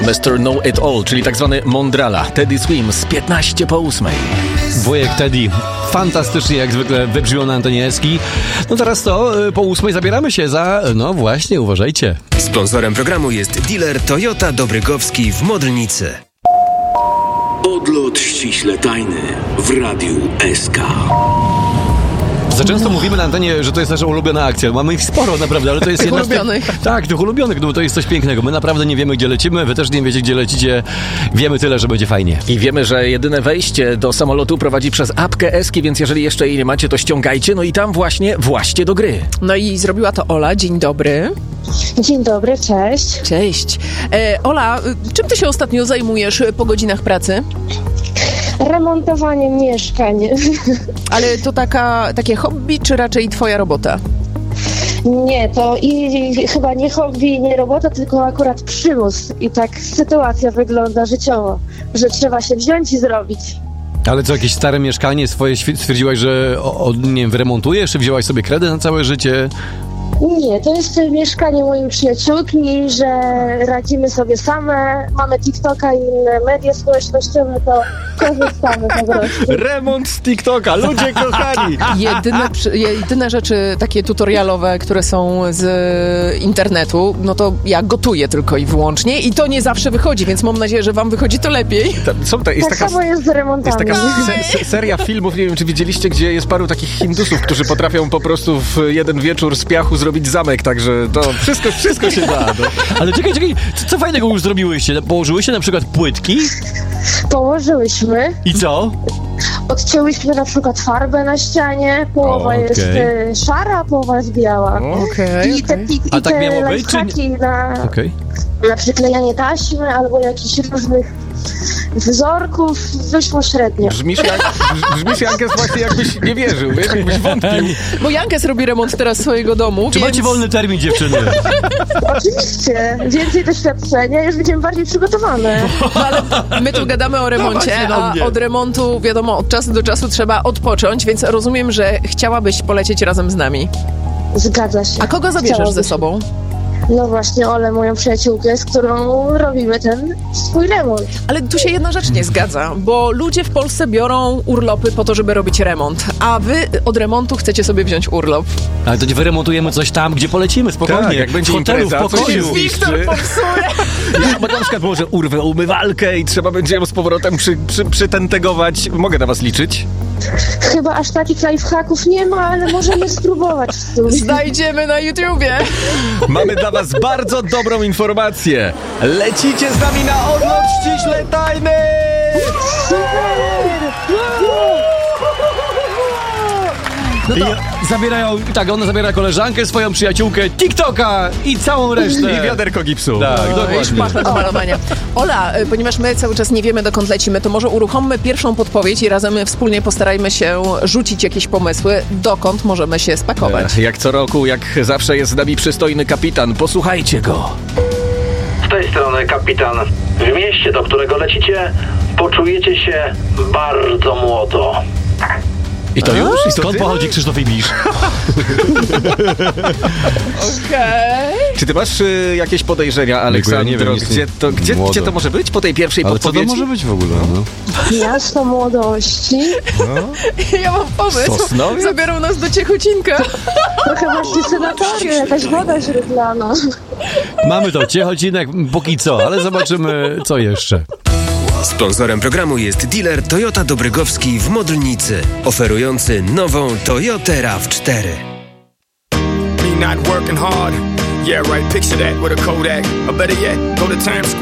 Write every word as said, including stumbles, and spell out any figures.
mister Know It All, czyli tak zwany Mondrala. Teddy Swims, piętnaście po ósmej. Wujek Teddy, fantastycznie jak zwykle wybrzmiał na antenie Eski. No teraz to, po ósmej zabieramy się za, no właśnie, uważajcie. Sponsorem programu jest dealer Toyota Dobrygowski w Modlnicy. Odlot ściśle tajny w Radiu S K. Za często mówimy na antenie, że to jest nasza ulubiona akcja. Mamy ich sporo naprawdę, ale to jest Tych jedna z tych... ulubionych. Tak, tych ulubionych, no bo to jest coś pięknego. My naprawdę nie wiemy, gdzie lecimy, wy też nie wiecie, gdzie lecicie. Wiemy tyle, że będzie fajnie. I wiemy, że jedyne wejście do samolotu prowadzi przez apkę Eski, więc jeżeli jeszcze jej nie macie, to ściągajcie. No i tam właśnie właśnie do gry. No i zrobiła to Ola. Dzień dobry. Dzień dobry, cześć. Cześć. E, Ola, czym ty się ostatnio zajmujesz po godzinach pracy? Remontowanie mieszkań. Ale to taka, takie hobby, czy raczej twoja robota? Nie, to i, i chyba nie hobby, nie robota, tylko akurat przymus. I tak sytuacja wygląda życiowo, że trzeba się wziąć i zrobić. Ale co, jakieś stare mieszkanie swoje stwierdziłaś, że o, o, nie wiem, wyremontujesz, czy wzięłaś sobie kredyt na całe życie? Nie, to jest mieszkanie mojej przyjaciółki, że radzimy sobie same, mamy TikToka i inne media społecznościowe, to korzystamy po prostu. Remont z TikToka, ludzie kochani! Jedyne, przy- jedyne rzeczy takie tutorialowe, które są z internetu, no to ja gotuję tylko i wyłącznie i to nie zawsze wychodzi, więc mam nadzieję, że wam wychodzi to lepiej. Ta, są ta, jest Tak taka, samo jest z remontami. jest taka se, se, seria filmów, nie wiem czy widzieliście, gdzie jest paru takich Hindusów, którzy potrafią po prostu w jeden wieczór z piachu zrobić zamek, także to wszystko, wszystko się da. No. Ale czekaj, czekaj, co, co fajnego już zrobiłyście? Położyłyście na przykład płytki? Położyłyśmy, I co? odcięłyśmy na przykład farbę na ścianie, połowa O, jest okej. e, szara, połowa jest biała. Okej, I te, i, A i tak te miało być, czy nie? lifehacki na, Okej. na przyklejanie taśmy albo jakichś różnych wzorków wyszło średnio. Brzmisz jak, brzmisz Jankes właśnie jakbyś nie wierzył, wiesz, jakbyś wątpił. Bo Jankes robi remont teraz swojego domu, Czy więc... macie wolny termin, dziewczyny? Oczywiście, więcej doświadczenia, już będziemy bardziej przygotowane. No, ale my tu gadamy o remoncie, Dawajcie do a mnie. od remontu, wiadomo, od czasu do czasu trzeba odpocząć, więc rozumiem, że chciałabyś polecieć razem z nami. Zgadza się. A kogo zabierzesz ze Chciałabym. sobą? No właśnie, Olę, moją przyjaciółkę, z którą robimy ten swój remont. Ale tu się jedna rzecz nie zgadza, bo ludzie w Polsce biorą urlopy po to, żeby robić remont, a wy od remontu chcecie sobie wziąć urlop. Ale to nie wyremontujemy coś tam, gdzie polecimy, spokojnie. Tak, jak będzie w hotelu, impreza, w pokoju. coś się zniszczy. Ja, bo na przykład może urwę umywalkę i trzeba będzie ją z powrotem przy, przy, przytentegować. Mogę na was liczyć? Chyba aż takich lifehacków nie ma, ale możemy spróbować w sumie. Znajdziemy na YouTubie. Mamy dla was bardzo dobrą informację. Lecicie z nami na odlot ściśle tajny! No to zabierają, tak, ona zabiera koleżankę, swoją przyjaciółkę, TikToka i całą resztę. I wiaderko gipsu. Tak, I dokładnie. szpachla do malowania. Ola, y, ponieważ my cały czas nie wiemy, dokąd lecimy, to może uruchommy pierwszą podpowiedź i razem wspólnie postarajmy się rzucić jakieś pomysły, dokąd możemy się spakować. Ech, Jak co roku, jak zawsze jest z nami przystojny kapitan. Posłuchajcie go. Z tej strony kapitan. W mieście, do którego lecicie, poczujecie się bardzo młodo. I to już? I to Skąd ty? pochodzi Krzysztof Ibisz? Okej. Czy ty masz y, jakieś podejrzenia, Aleksandro? nie wiem, gdzie, to, gdzie, młodo. gdzie to może być po tej pierwszej Ale co to podpowiedzi? może być w ogóle? No? Miasto młodości. Ja mam pomysł. Sosnowiec? Zabiorą nas do Ciechocinka. To chyba się senatorium, jakaś woda źródlana. Mamy to, Ciechocinek póki co, ale zobaczymy co jeszcze. Sponsorem programu jest dealer Toyota Dobrygowski w Modlnicy, oferujący nową Toyotę raw cztery. Me not working hard. Yeah, right. Picture that with a Kodak. Or better yet, go to Times Square.